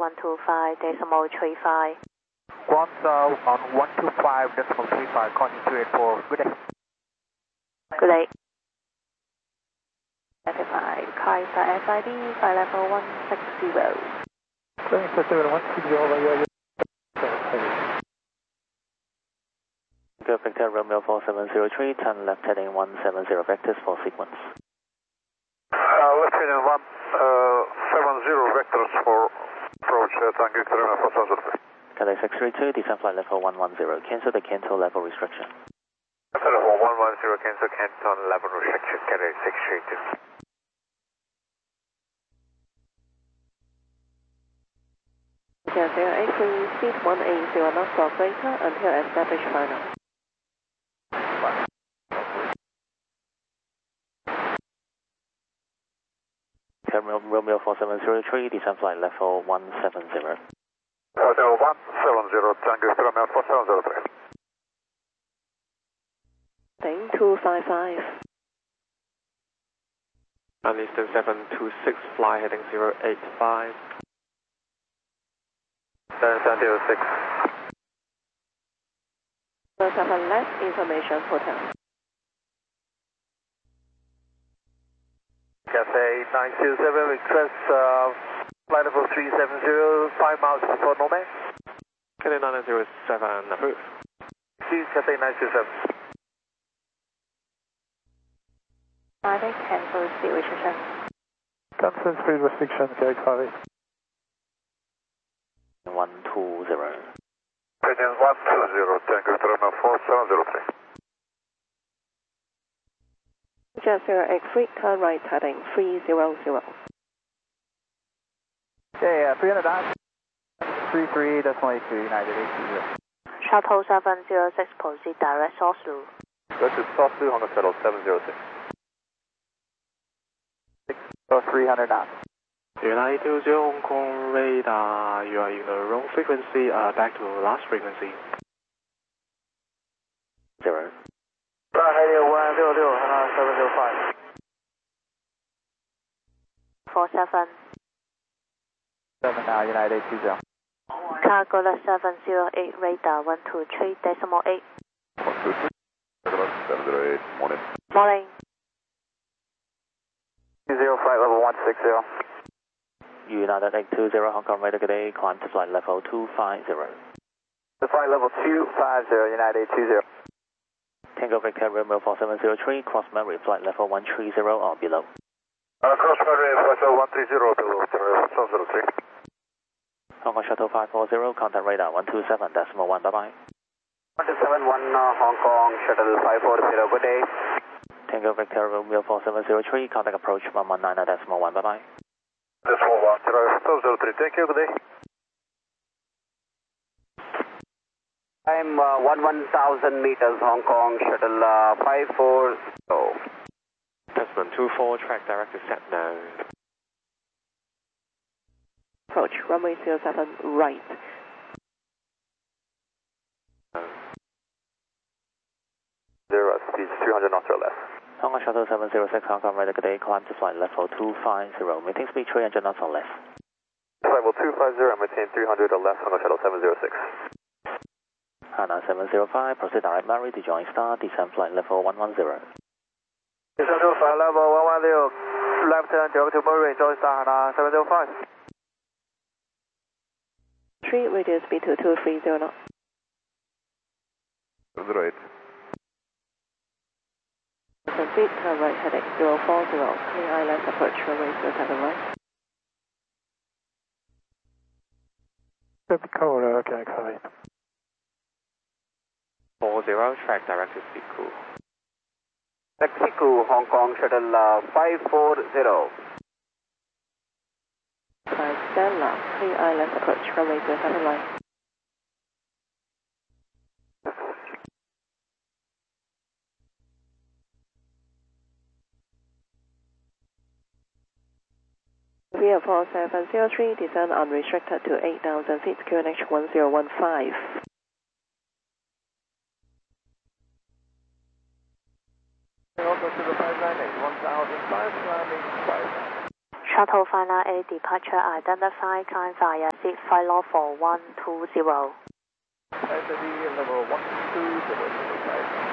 125.35. Guangzhou on 125.35, calling 284. Good day. Good day. Identify Kaiser SID, flight level 160. Clearing for 7160 over here. Go Victor Romeo 4703, turn left heading 170 vectors for sequence. Left heading 170 vectors for approach Tango Victor Romeo 4703. Cathay 632, descend flight level 110, cancel the Canton level restriction. Level 110, cancel Canton level restriction, Cathay 632. Cathay 83, speed 180 knots or greater until established final. Romeo 4703, descend flight level 170. Hotel 170, Tango Victor Romeo 4703. Thing 255. Eastern 726, fly heading 085. 7706. 7 left information hotel. Cathay 927, request flight level 370, 5 miles before Norman. Cathay 907, approved. Please, Cathay 927. I think cancel speed restriction. Cancel speed restriction, Quebec Paris. 120. Heading 120, Tango Victor Romeo 4703. Jet 083, turn right heading 300. Okay, 300 knots. 33.82, United 820. Shuttle 706, proceed direct Oslo. Go to Oslo, Hong Kong Shuttle 706. 300 knots. United 20 Hong Kong radar, you are in the wrong frequency, back to last frequency. 0. Heading 166, 705. 47. 7 now, United 820. Cargo 708, radar 123.8. 708, morning. Morning. 20 flight level 160. United 820 Hong Kong radar, good day, climb to flight level 250. The flight level 250, United 820. Tango Victor Romeo 4703, cross Mary, flight level 130 or below. Cross Mary, flight level 130 below, 703. Hong Kong Shuttle 540, contact radar 127.1, bye bye. 171 Hong Kong Shuttle 540, good day. Tango Victor Romeo 4703, contact approach 119.1, bye bye. Decimal 103, thank you, good day. I'm 11,000 meters, Hong Kong Shuttle 540. Tasman 24, track director set now. Approach runway 07 right. Zero, speed 300 knots or less. Hong Kong Shuttle 706, Hong Kong radar, good day, climb to flight level 250, maintain speed 300 knots or less. Flight level 250, maintain 300 or less, Hong Kong Shuttle 706. Hana 705, proceed direct Mary to join Star, descend flight level 110. Descend to flight level 110, left turn direct to Murray, join Star Hana 705. 3 radius speed to 230 knots. 708. Speed, turn right heading 040, clear island approach runway 07 right. Dakota, Quebec Paris. 40, track director Siku. Mexico, Hong Kong Shuttle 540. Stella, clear island approach runway 07 right. Via 4703, descend unrestricted to 8,000 feet, QNH 1015. Also to the 598, 1005, landing 5. Shuttle Final 8 departure identify, climb via seat flight log for 120. SAD level 120.